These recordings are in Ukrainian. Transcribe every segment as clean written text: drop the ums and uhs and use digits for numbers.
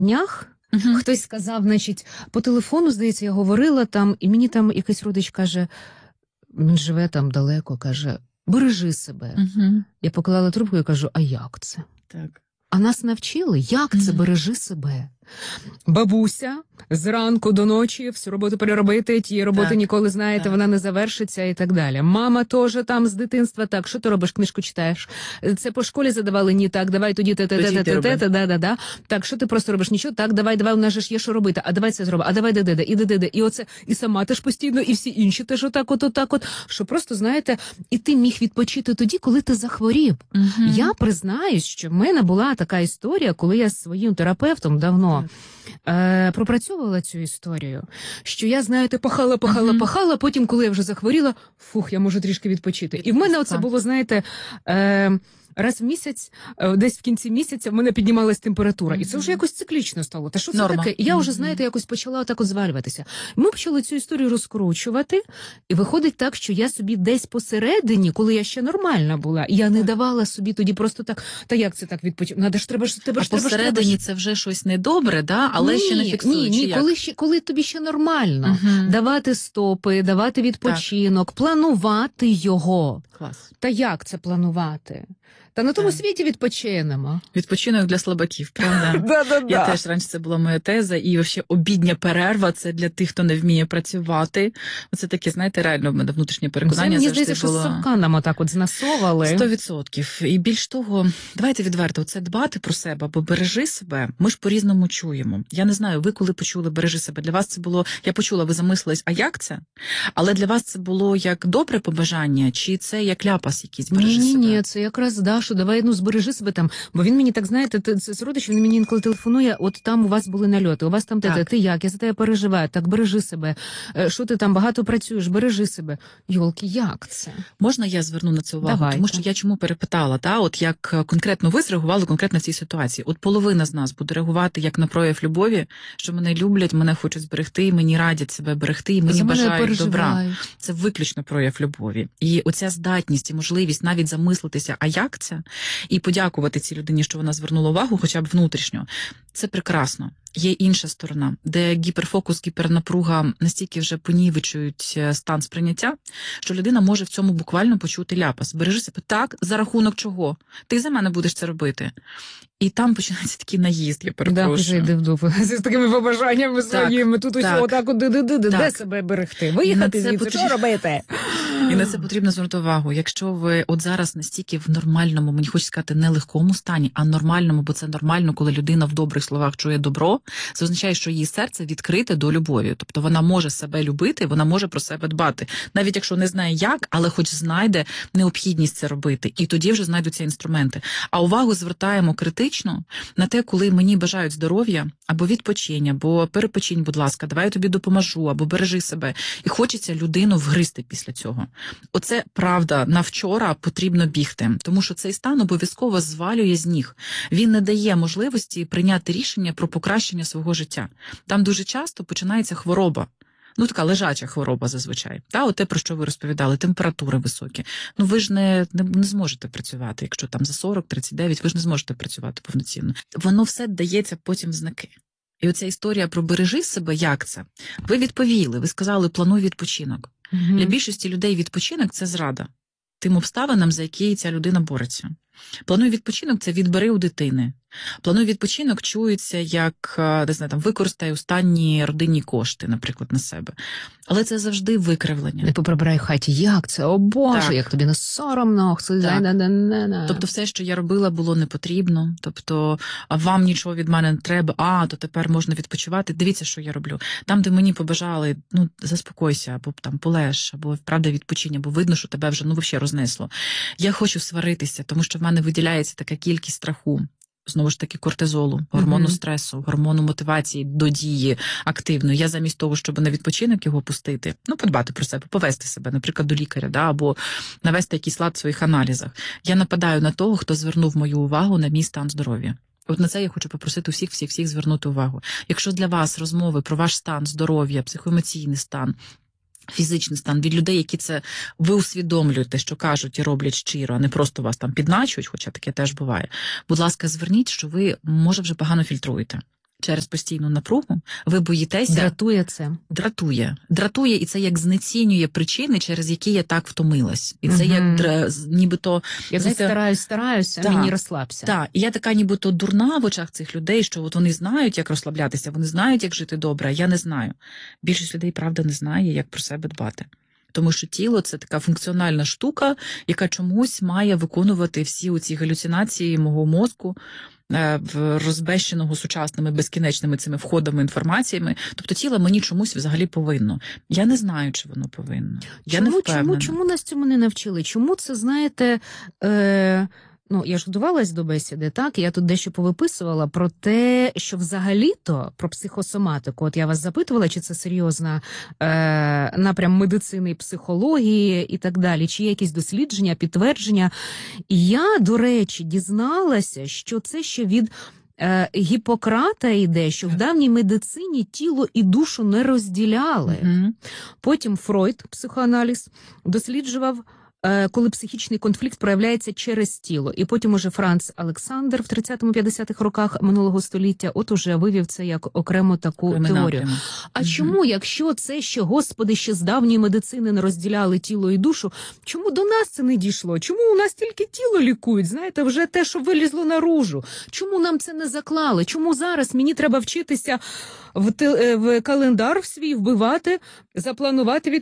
днях хтось сказав, значить, по телефону, здається, я говорила там, і мені там якийсь родич каже, він живе там далеко, каже, бережи себе. Я поклала трубку і кажу, а як це? Так. А нас навчили, як це бережи себе. Бабуся зранку до ночі всю роботу переробити, тієї роботи ніколи, знаєте, вона не завершиться і так далі. Мама теж там з дитинства, так, що ти робиш, книжку читаєш? Це по школі задавали, ні, так, давай тоді да. Так, що ти просто робиш? Нічого, так, давай, у нас же ж є що робити, а давай це зробимо, а давай де. І оце, і сама теж постійно, і всі інші теж отак от, що просто, знаєте, і ти міг відпочити тоді, коли ти захворів. Я признаюсь, що в мене була така історія, коли я з своїм терапевтом давно пропрацьовувала цю історію, що я, знаєте, пахала, потім, коли я вже захворіла, я можу трішки відпочити. І в мене оце було, знаєте, раз в місяць, десь в кінці місяця в мене піднімалась температура. І це вже якось циклічно стало. Та що це таке? І я вже, знаєте, якось почала отак от звалюватися. Ми почали цю історію розкручувати, і виходить так, що я собі десь посередині, коли я ще нормальна була, я не давала собі тоді просто так, та як це так відпочити? А посередині це вже щось недобре, да? Але ще не фіксуючи. Ні, коли тобі ще нормально. Давати стопи, давати відпочинок, планувати його. Клас. Та як це планувати? Та на тому світі відпочинемо. Відпочинок для слабаків, правда? Я теж раніше, це була моя теза, і вообще обідня перерва – це для тих, хто не вміє працювати. Оце таке, знаєте, реально в мене внутрішнє переконання завжди було. Мені здається, що з сапканом отак от знасовували. 100%. І більш того, давайте відверто, це дбати про себе, або бережи себе, ми ж по-різному чуємо. Я не знаю, ви коли почули бережи себе, для вас це було, я почула, ви замислились, а як це? Але для вас це було як добре побажання, чи це як ляпас якийсь бережи себе? Ні, це якраз, що давай, збережи себе там. Бо він мені так, знаєте, це родич, він мені інколи телефонує, от там у вас були нальоти, у вас там ти як, я за тебе переживаю, так бережи себе. Що ти там багато працюєш, бережи себе. Йолки, як це? Можна я зверну на це увагу? Давайте. Тому що я чому перепитала, от як конкретно ви зреагували конкретно в цій ситуації. От половина з нас буде реагувати як на прояв любові, що мене люблять, мене хочуть зберегти, мені радять себе берегти, і мені бажають добра. Це виключно прояв любові. І оця здатність і можливість навіть замислитися, а як це? І подякувати цій людині, що вона звернула увагу, хоча б внутрішньо. Це прекрасно. Є інша сторона, де гіперфокус, гіпернапруга настільки вже понівечують стан сприйняття, що людина може в цьому буквально почути ляпас. Бережи себе так, за рахунок чого? Ти за мене будеш це робити. І там починається такий наїзд, я перепрошую. З такими побажаннями своїми. Тут усього так, де себе берегти? Виїхати звідси, що робити? І на це потрібно звернути увагу. Якщо ви от зараз настільки в нормальному, мені хочеться сказати, не легкому стані, а нормальному, бо це нормально, коли людина в добрих словах чує добро, це означає, що її серце відкрите до любові. Тобто вона може себе любити, вона може про себе дбати. Навіть якщо не знає як, але хоч знайде необхідність це робити. І тоді вже знайдуться інструменти. А увагу звертаємо критично на те, коли мені бажають здоров'я, або відпочинь, або перепочинь, будь ласка, давай я тобі допоможу, або бережи себе. І хочеться людину вгризти після цього. Оце правда, на вчора потрібно бігти, тому що цей стан обов'язково звалює з ніг. Він не дає можливості прийняти рішення про покращення свого життя. Там дуже часто починається хвороба. Така лежача хвороба зазвичай. От те, про що ви розповідали, температури високі. Ви ж не зможете працювати, якщо там за 40-39, ви ж не зможете працювати повноцінно. Воно все дається потім в знаки. І оця історія про бережи себе, як це? Ви відповіли, ви сказали, плануй відпочинок. Для більшості людей відпочинок – це зрада тим обставинам, за які ця людина бореться. Плануй відпочинок – це відбери у дитини. Плануй відпочинок чується як, не знаю, там, використай останні родинні кошти, наприклад, на себе. Але це завжди викривлення. Не поприбирай в хаті. Як це? О Боже, як тобі не соромно. Тобто все, що я робила, було не потрібно. Тобто вам нічого від мене не треба, то тепер можна відпочивати. Дивіться, що я роблю. Там, де мені побажали, заспокойся, або там полеж, або правда відпочинь, або видно, що тебе вже взагалі рознесло. Я хочу сваритися, тому що в мене виділяється така кількість страху. Знову ж таки, кортизолу, гормону стресу, гормону мотивації до дії активної. Я замість того, щоб на відпочинок його пустити, подбати про себе, повести себе, наприклад, до лікаря, або навести якийсь лад в своїх аналізах. Я нападаю на того, хто звернув мою увагу на мій стан здоров'я. От на це я хочу попросити всіх звернути увагу. Якщо для вас розмови про ваш стан здоров'я, психоемоційний стан, фізичний стан від людей, які це ви усвідомлюєте, що кажуть і роблять щиро, а не просто вас там підначують, хоча таке теж буває. Будь ласка, зверніть, що ви, може, вже погано фільтруєте. через постійну напругу, ви боїтеся... Дратує це. Дратує, і це як знецінює причини, через які я так втомилась. І це як нібито... Я стараюся, мені розслабся. Так, і я така нібито дурна в очах цих людей, що от вони знають, як розслаблятися, вони знають, як жити добре, а я не знаю. Більшість людей, правда, не знає, як про себе дбати. Тому що тіло – це така функціональна штука, яка чомусь має виконувати всі оці галюцинації мого мозку, розбещеного сучасними безкінечними цими входами, інформаціями. Тобто тіло мені чомусь взагалі повинно. Я не знаю, чи воно повинно. Я не впевнена. Чому нас цьому не навчили? Чому це, знаєте... я ж готувалась до бесіди, так, і я тут дещо повиписувала про те, що взагалі-то про психосоматику, от я вас запитувала, чи це серйозна напрям медицини і психології і так далі, чи є якісь дослідження, підтвердження. І я, до речі, дізналася, що це ще від Гіппократа йде, що в давній медицині тіло і душу не розділяли. Потім Фройд, психоаналіз, досліджував, коли психічний конфлікт проявляється через тіло. І потім уже Франц Олександр в 30-50-х роках минулого століття от уже вивів це як окрему таку теорію. А чому, якщо це ще, Господи, ще з давньої медицини не розділяли тіло і душу, чому до нас це не дійшло? Чому у нас тільки тіло лікують? Знаєте, вже те, що вилізло наружу. Чому нам це не заклали? Чому зараз мені треба вчитися в календар свій вбивати, запланувати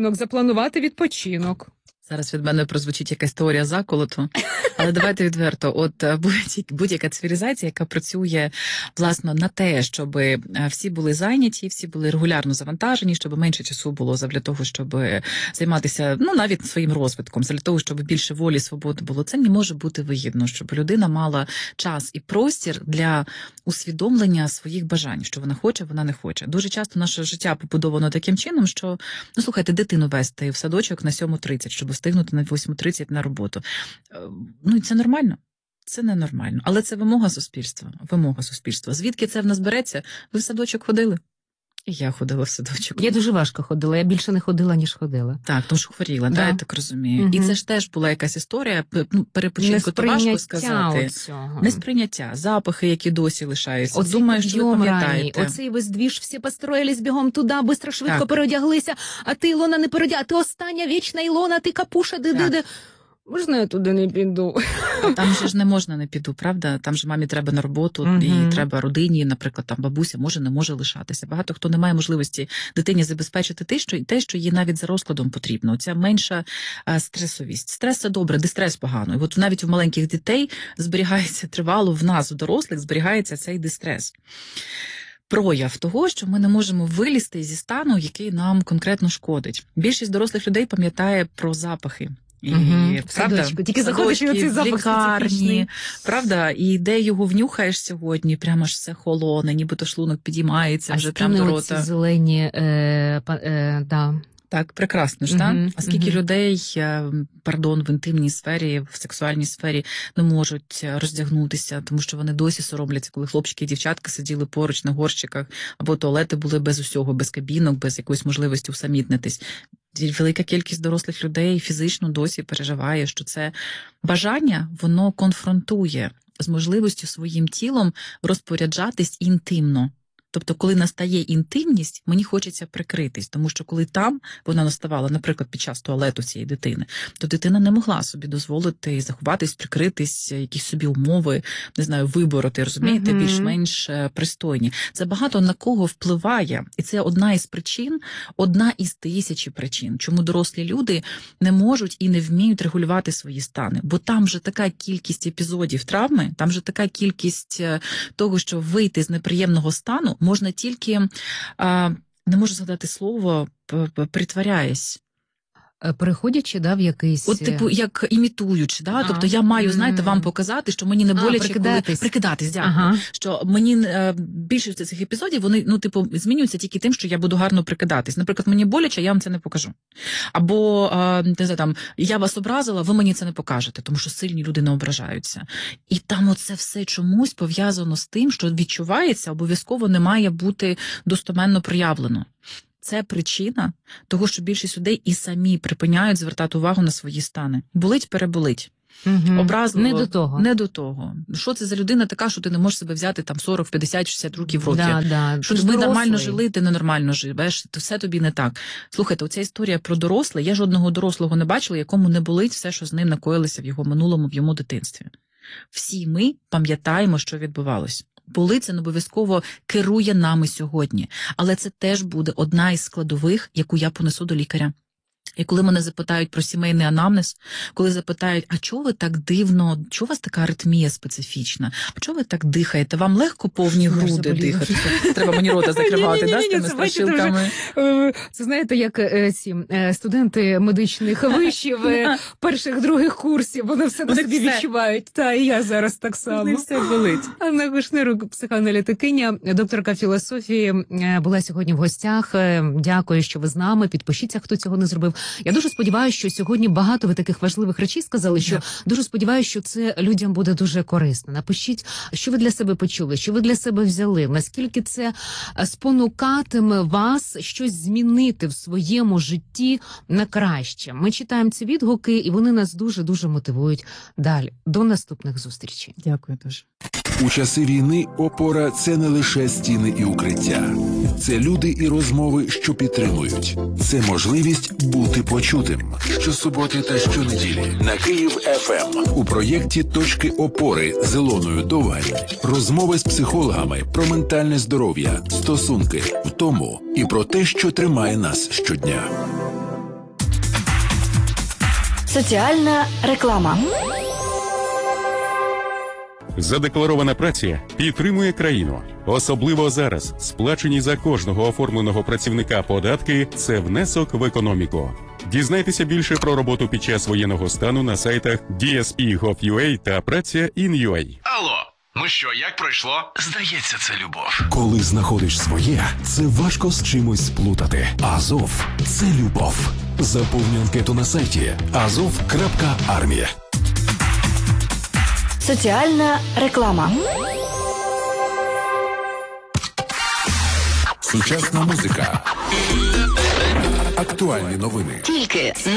відпочинок? Зараз від мене прозвучить якась теорія заколоту, але давайте відверто. От будь-яка цивілізація, яка працює, власне, на те, щоб всі були зайняті, всі були регулярно завантажені, щоб менше часу було для того, щоб займатися, навіть своїм розвитком, для того, щоб більше волі, свободи було, це не може бути вигідно, щоб людина мала час і простір для усвідомлення своїх бажань, що вона хоче, вона не хоче. Дуже часто наше життя побудовано таким чином, що, слухайте, дитину вести в садочок на 7:30, щоб встигнути на 8:30 на роботу. І це нормально. Це ненормально. Але це вимога суспільства. Звідки це в нас береться? Ви в садочок ходили? І я ходила в садочок. Я дуже важко ходила, я більше не ходила, ніж ходила. Так, тому що хворіла, да. Я так розумію. І це ж теж була якась історія, перепочинку, то важко сказати. Несприйняття, запахи, які досі лишаються. Думаю, що ви пам'ятаєте. Оцей весь двіж, всі построїлись бігом туди, бистро, швидко переодяглися, а ти, Ілона, не переодягла, ти остання вічна Ілона, ти капуша, де. Можна я туди не піду? Там же ж не можна не піду, правда? Там же мамі треба на роботу, і треба родині, наприклад, там бабуся не може лишатися. Багато хто не має можливості дитині забезпечити те, що їй навіть за розкладом потрібно. Оця менша стресовість. Стрес – це добре, дистрес – погано. І от навіть у маленьких дітей зберігається тривало, в нас, у дорослих, зберігається цей дистрес. Прояв того, що ми не можемо вилізти зі стану, який нам конкретно шкодить. Більшість дорослих людей пам'ятає про запахи. Правда, тільки заходиш і оцей запах лікарні, правда, і де його внюхаєш сьогодні, прямо ж все холоне, нібито шлунок підіймається вже прямо до рота. А ці зелені, да. Так, прекрасно ж, так? А скільки людей, в інтимній сфері, в сексуальній сфері не можуть роздягнутися, тому що вони досі соромляться, коли хлопчики і дівчатка сиділи поруч на горщиках, або туалети були без усього, без кабінок, без якоїсь можливості усамітнитись. Велика кількість дорослих людей фізично досі переживає, що це бажання, воно конфронтує з можливістю своїм тілом розпоряджатись інтимно. Тобто, коли настає інтимність, мені хочеться прикритись, тому що коли там вона наставала, наприклад, під час туалету цієї дитини, то дитина не могла собі дозволити заховатись, прикритись, якісь собі умови, не знаю, вибороти, розумієте, більш-менш пристойні. Це багато на кого впливає, і це одна із причин, одна із тисячі причин, чому дорослі люди не можуть і не вміють регулювати свої стани. Бо там же така кількість епізодів травми, там же така кількість того, що вийти з неприємного стану можна тільки, не можу згадати слово, притворяясь. Переходячи, в якийсь... От, як імітуючи, тобто я маю, знаєте, вам показати, що мені не боляче, прикидатись, дякую. Що мені більшість цих епізодів, вони, змінюються тільки тим, що я буду гарно прикидатись. Наприклад, мені боляче, я вам це не покажу. Або, не знаю, я вас образила, ви мені це не покажете, тому що сильні люди не ображаються. І там оце все чомусь пов'язано з тим, що відчувається, обов'язково не має бути достоменно проявлено. Це причина того, що більшість людей і самі припиняють звертати увагу на свої стани. Болить – переболить. образливо. Не до того. Що це за людина така, що ти не можеш себе взяти там 40, 50, 60 років в роті? Що Ти ми нормально жили, ти ненормально живеш, то все тобі не так. Слухайте, оця історія про доросле, я жодного дорослого не бачила, якому не болить все, що з ним накоїлося в його минулому, в йому дитинстві. Всі ми пам'ятаємо, що відбувалось. Болить, це не обов'язково керує нами сьогодні. Але це теж буде одна із складових, яку я понесу до лікаря. І коли мене запитають про сімейний анамнез, коли запитають, а чого ви так дивно, чого у вас така аритмія специфічна, а чого ви так дихаєте, вам легко повні груди дихати? Треба мені рота закривати, з тими страшилками? Це знаєте, як ці студенти медичних вишів, перших, других курсів, вони все на собі відчувають. Та, і я зараз так само. Не все болить. Анна Кушнирук, психоаналітикиня, докторка філософії, була сьогодні в гостях. Дякую, що ви з нами. Підпишіться, хто цього не зробив. Я дуже сподіваюся, що сьогодні багато ви таких важливих речей сказали, що дуже сподіваюся, що це людям буде дуже корисно. Напишіть, що ви для себе почули, що ви для себе взяли, наскільки це спонукатиме вас щось змінити в своєму житті на краще. Ми читаємо ці відгуки, і вони нас дуже-дуже мотивують далі. До наступних зустрічей. Дякую дуже. У часи війни опора – це не лише стіни і укриття. Це люди і розмови, що підтримують. Це можливість бути почутим. Щосуботи та щонеділі на Київ-ФМ у проєкті «Точки опори» з Ілоною Довгань. Розмови з психологами про ментальне здоров'я, стосунки, втому і про те, що тримає нас щодня. Соціальна реклама. Задекларована праця підтримує країну. Особливо зараз сплачені за кожного оформленого працівника податки – це внесок в економіку. Дізнайтеся більше про роботу під час воєнного стану на сайтах DSP.gov.ua та Праця.in.ua. Алло, ну що, як пройшло? Здається, це любов. Коли знаходиш своє, це важко з чимось сплутати. Азов – це любов. Заповни анкету на сайті azov.army. Соціальна реклама. Сучасна музика. Актуальні новини. Тільки